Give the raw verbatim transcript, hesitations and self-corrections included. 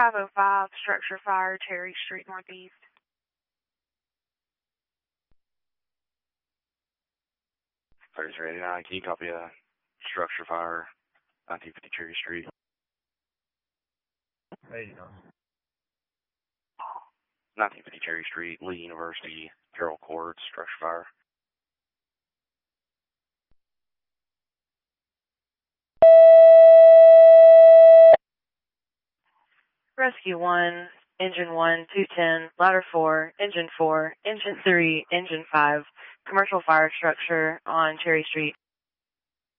five oh five, structure fire, Cherry Street Northeast. thirty-three eighty-nine, can you copy a structure fire, nineteen fifty Cherry Street? eighty-nine. nineteen fifty Cherry Street, Lee University, Carroll Court, structure fire. Rescue one, engine one, two ten, ladder four, engine four, engine three, engine five, commercial fire structure on Cherry Street.